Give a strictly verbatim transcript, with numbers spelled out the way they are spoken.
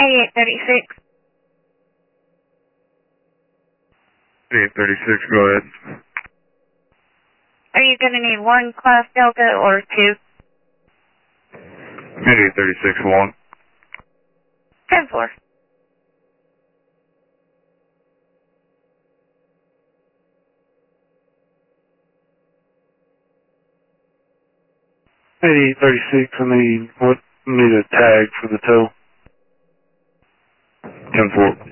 eighty-eight thirty-six. eighty-eight thirty-six, go ahead. Are you going to need one Class Delta or two? eighty-eight thirty-six, one. ten four. eighty-eight thirty-six, I need, what, need a tag for the tow. ten four.